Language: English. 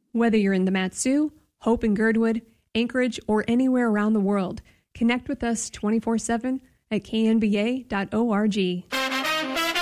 Whether you're in the Mat-Su, Hope and Girdwood, Anchorage, or anywhere around the world, connect with us 24/7 at knba.org.